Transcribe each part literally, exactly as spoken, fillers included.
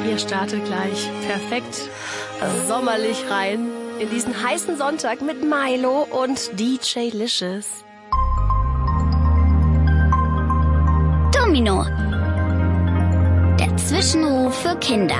Ihr startet gleich perfekt sommerlich rein in diesen heißen Sonntag mit Milo und D J Licious. Domino. Der Zwischenruf für Kinder.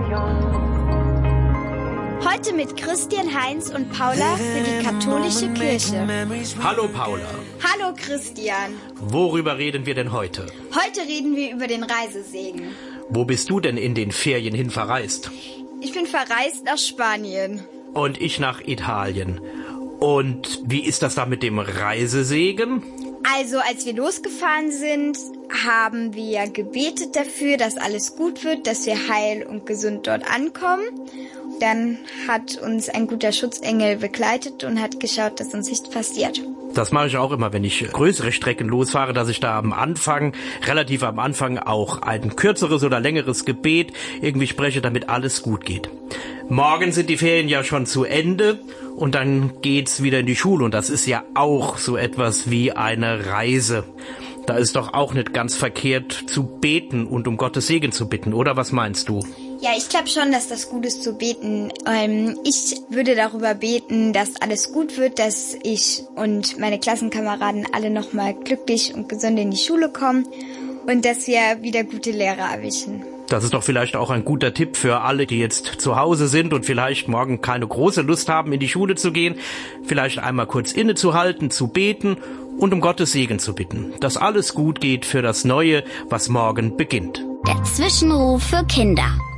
Heute mit Christian, Heinz und Paula für die katholische Kirche. Hallo Paula. Hallo Christian. Worüber reden wir denn heute? Heute reden wir über den Reisesegen. Wo bist du denn in den Ferien hin verreist? Ich bin verreist nach Spanien. Und ich nach Italien. Und wie ist das da mit dem Reisesegen? Also, als wir losgefahren sind, haben wir gebetet dafür, dass alles gut wird, dass wir heil und gesund dort ankommen. Dann hat uns ein guter Schutzengel begleitet und hat geschaut, dass uns nichts passiert. Das mache ich auch immer, wenn ich größere Strecken losfahre, dass ich da am Anfang, relativ am Anfang auch ein kürzeres oder längeres Gebet irgendwie spreche, damit alles gut geht. Morgen sind die Ferien ja schon zu Ende und dann geht's wieder in die Schule und das ist ja auch so etwas wie eine Reise. Da ist doch auch nicht ganz verkehrt zu beten und um Gottes Segen zu bitten, oder was meinst du? Ja, ich glaube schon, dass das gut ist zu beten. Ähm, ich würde darüber beten, dass alles gut wird, dass ich und meine Klassenkameraden alle nochmal glücklich und gesund in die Schule kommen und dass wir wieder gute Lehrer erwischen. Das ist doch vielleicht auch ein guter Tipp für alle, die jetzt zu Hause sind und vielleicht morgen keine große Lust haben, in die Schule zu gehen. Vielleicht einmal kurz innezuhalten, zu beten und um Gottes Segen zu bitten, dass alles gut geht für das Neue, was morgen beginnt. Der Zwischenruf für Kinder.